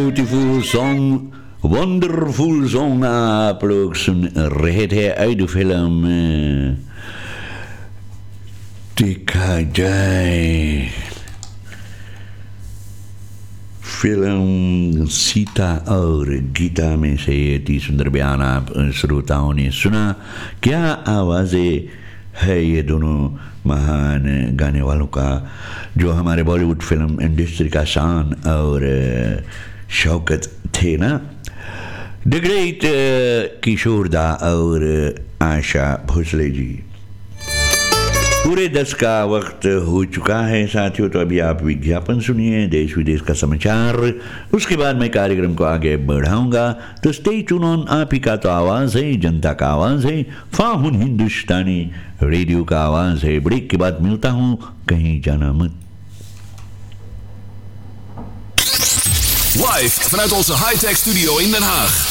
Beautiful song, wonderful song आप लोग सुन रहे थे आइडू फिल्म देखा जाए। फिल्म सीता और गीता में से ये अति सुंदर बयान आप श्रोताओं ने सुना। क्या आवाज़ें है ये दोनों महान गाने वालों का, जो हमारे बॉलीवुड फिल्म इंडस्ट्री का शान और शौकत थे ना। द ग्रेट किशोर दा और आशा भोसले जी। पूरे 10 का वक्त हो चुका है साथियों, तो अभी आप विज्ञापन सुनिए, देश विदेश का समाचार, उसके बाद मैं कार्यक्रम को आगे बढ़ाऊंगा। तो स्टे ट्यून ऑन, आप ही का तो आवाज़ है, जनता का आवाज़ है, फाहुन हिंदुस्तानी रेडियो का आवाज़ है। ब्रेक के बाद मिलता हूँ, कहीं जाना मत। Live vanuit onze high-tech studio in Den Haag.